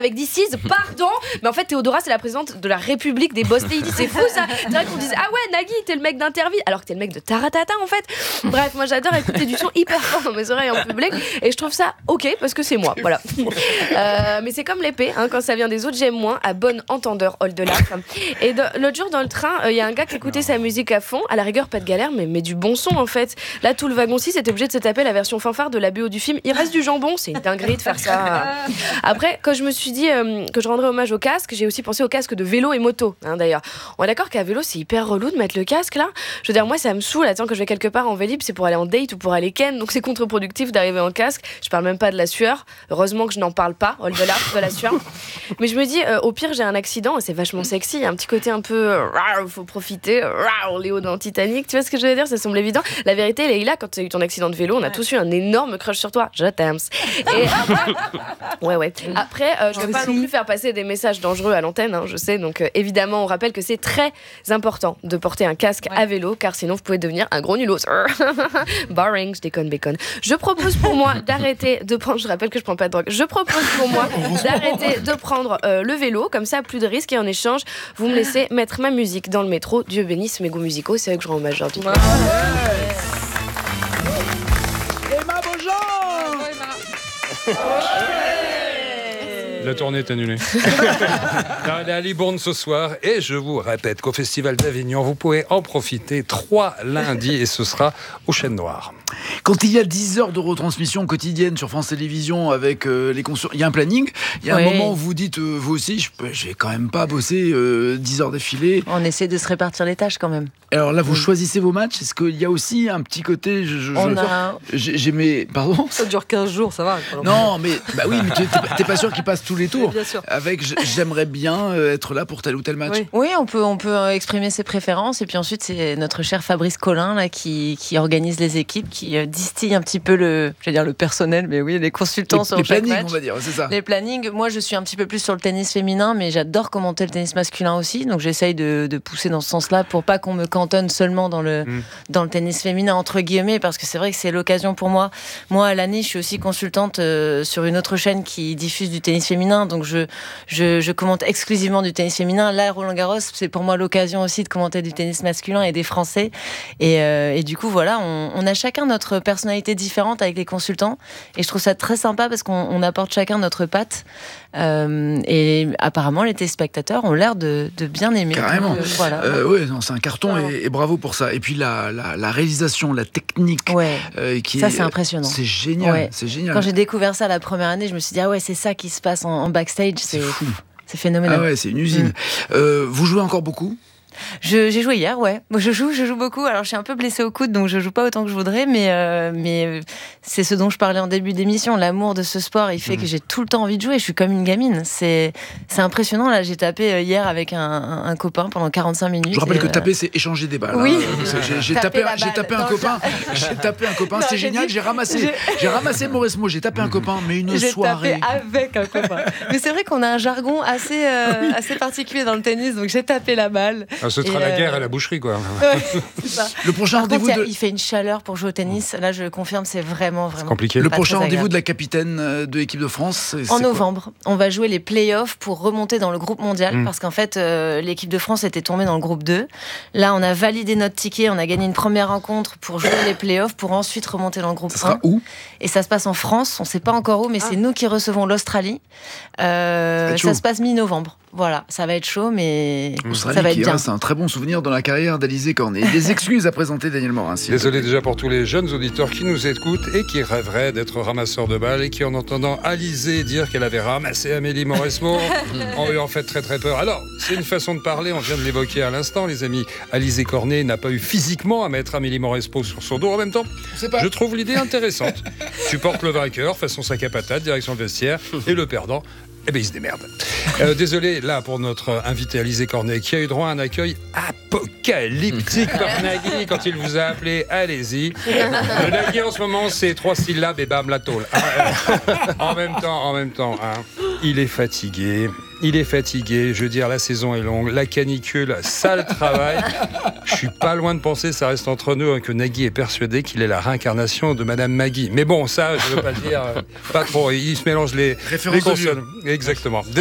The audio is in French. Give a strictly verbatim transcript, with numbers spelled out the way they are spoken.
avec This Is, pardon, mais en fait Théodora c'est la présidente de la République des Boss Ladies, c'est fou ça. C'est vrai qu'on disait ah ouais Nagui t'es le mec d'Interville alors que t'es le mec de Taratata en fait. Bref, moi j'adore écouter du son hyper fort dans mes oreilles en public et je trouve ça ok parce que c'est moi, voilà. Euh, mais c'est comme l'épée, hein, quand ça vient des autres j'aime moins, à bon entendeur hold de l'arc. Et de, l'autre jour dans le train il euh, y a un gars qui écoutait sa musique à fond, à la rigueur pas de galère mais, mais du bon son en fait. Là tout le wagon six était obligé de se taper la version fanfare de la B O du film Il reste du jambon, c'est une dinguerie de faire ça. Après quand je me suis dit euh, que je rendrais hommage au casque, j'ai aussi pensé au casque de vélo et moto, hein, d'ailleurs. On est d'accord qu'à vélo, c'est hyper relou de mettre le casque là. Je veux dire, moi, ça me saoule. Attends, que je vais quelque part en vélib, c'est pour aller en date ou pour aller ken, donc c'est contre-productif d'arriver en casque. Je parle même pas de la sueur. Heureusement que je n'en parle pas, de la, de la sueur. Mais je me dis, euh, au pire, j'ai un accident et c'est vachement sexy. Il y a un petit côté un peu, euh, faut profiter, euh, Léo dans Titanic. Tu vois ce que je veux dire? Ça semble évident. La vérité, Leïla, quand tu as eu ton accident de vélo, on a tous eu un énorme crush sur toi. Je t'aime. Et après, ouais, ouais. Après, euh, je vais pas non plus faire passer des messages dangereux à l'antenne, hein, je sais, donc euh, évidemment on rappelle que c'est très important de porter un casque ouais. à vélo car sinon vous pouvez devenir un gros nulos. Boring, je déconne, bacon. Je propose pour moi d'arrêter de prendre, je rappelle que je prends pas de drogue, je propose pour moi d'arrêter de prendre euh, le vélo, comme ça plus de risques et en échange vous me laissez mettre ma musique dans le métro. Dieu bénisse mes goûts musicaux, c'est vrai que je rends hommage aujourd'hui. Ouais. Emma Beaujean. La tournée est annulée. Elle est à Libourne ce soir et je vous répète qu'au Festival d'Avignon, vous pouvez en profiter trois lundis et ce sera aux Chênes Noires. Quand il y a dix heures de retransmission quotidienne sur France Télévisions avec euh, les consul... il y a un planning, il y a oui. un moment où vous dites, euh, vous aussi, je, peux, je vais quand même pas bosser euh, dix heures d'affilée. On essaie de se répartir les tâches quand même. Alors là, vous oui. choisissez vos matchs. Est-ce qu'il y a aussi un petit côté... Je, je, On je, a... j'ai, j'ai mes... Pardon ? Ça dure quinze jours, ça va. Non, mais bah oui, mais t'es, t'es pas sûr qu'ils passent tous les tours. Bien sûr. Avec j'aimerais bien être là pour tel ou tel match. Oui, oui on peut on peut exprimer ses préférences et puis ensuite c'est notre cher Fabrice Collin là qui qui organise les équipes, qui euh, distille un petit peu le je vais dire le personnel, mais oui les consultants les, sur les chaque plannings, match. On va dire, c'est ça. Les plannings. Moi je suis un petit peu plus sur le tennis féminin, mais j'adore commenter le tennis masculin aussi, donc j'essaye de, de pousser dans ce sens-là pour pas qu'on me cantonne seulement dans le mmh. dans le tennis féminin entre guillemets, parce que c'est vrai que c'est l'occasion pour moi. Moi à l'année je suis aussi consultante euh, sur une autre chaîne qui diffuse du tennis féminin, donc je Je, je commente exclusivement du tennis féminin. Là, Roland Garros, c'est pour moi l'occasion aussi de commenter du tennis masculin et des Français. Et, euh, et du coup, voilà, on, on a chacun notre personnalité différente avec les consultants. Et je trouve ça très sympa parce qu'on on apporte chacun notre patte. Euh, et apparemment, les téléspectateurs ont l'air de, de bien aimer. Carrément. Euh, voilà. Euh, ouais, non, c'est un carton et, et bravo pour ça. Et puis la, la, la réalisation, la technique. Ouais. Euh, qui ça, est, c'est impressionnant. C'est génial. Ouais. C'est génial. Quand j'ai découvert ça la première année, je me suis dit, ah ouais, c'est ça qui se passe en, en backstage. C'est, c'est fou. C'est phénoménal. Ah ouais, c'est une usine. Mmh. Euh, vous jouez encore beaucoup ? Je, j'ai joué hier, ouais. Moi, je joue, je joue beaucoup. Alors, je suis un peu blessée au coude, donc je joue pas autant que je voudrais, mais, euh, mais c'est ce dont je parlais en début d'émission. L'amour de ce sport, il fait mmh. que j'ai tout le temps envie de jouer. Je suis comme une gamine. C'est, c'est impressionnant. Là, j'ai tapé hier avec un, un, un copain pendant quarante-cinq minutes. Je rappelle que euh... taper, c'est échanger des balles. Oui. Hein. J'ai, j'ai, tapé, j'ai tapé un copain. J'ai tapé un copain. C'est génial. Dit... J'ai ramassé, j'ai, j'ai ramassé Mauresmo. J'ai tapé un copain, mais une j'ai soirée. J'ai tapé avec un copain. Mais c'est vrai qu'on a un jargon assez, euh, oui. assez particulier dans le tennis. Donc, j'ai tapé la balle. Ah, ce sera la guerre à la boucherie, quoi. Ouais, c'est ça. Le prochain Par rendez-vous. Contre, de... Il fait une chaleur pour jouer au tennis. Là, je confirme, c'est vraiment, vraiment. C'est compliqué. Le prochain rendez-vous de la capitaine de l'équipe de France. C'est en novembre, quoi on va jouer les play-offs pour remonter dans le groupe mondial. Mmh. Parce qu'en fait, euh, l'équipe de France était tombée dans le groupe deux. Là, on a validé notre ticket. On a gagné une première rencontre pour jouer les play-offs pour ensuite remonter dans le groupe ça sera un. Où Et ça se passe en France. On ne sait pas encore où, mais ah. c'est nous qui recevons l'Australie. Euh, ça se passe mi-novembre. Voilà, ça va être chaud, mais Australie ça va être qui bien. C'est un très bon souvenir dans la carrière d'Alizé Cornet. Des excuses à présenter, Daniel Morin. Désolé déjà pour tous les jeunes auditeurs qui nous écoutent et qui rêveraient d'être ramasseurs de balles et qui, en entendant Alizé dire qu'elle avait ramassé Amélie Mauresmo, ont eu en fait très très peur. Alors, c'est une façon de parler, on vient de l'évoquer à l'instant, les amis. Alizé Cornet n'a pas eu physiquement à mettre Amélie Mauresmo sur son dos. En même temps, je trouve l'idée intéressante. Tu portes le vainqueur, façon sac à patate, direction le vestiaire, et le perdant, eh bien, il se démerde. Euh, désolé, là, pour notre invité Alizé Cornet, qui a eu droit à un accueil apocalyptique par Nagui quand il vous a appelé. Allez-y. Le Nagui, en ce moment, c'est trois syllabes et bam, la tôle. Ah, euh, en même temps, en même temps, hein, il est fatigué. il est fatigué. Je veux dire, la saison est longue, la canicule, sale travail. Je suis pas loin de penser, ça reste entre nous, hein, que Nagui est persuadé qu'il est la réincarnation de Madame Maggie. Mais bon, ça, je veux pas le dire, euh, pas trop. Il se mélange les, les consonnes. Exactement.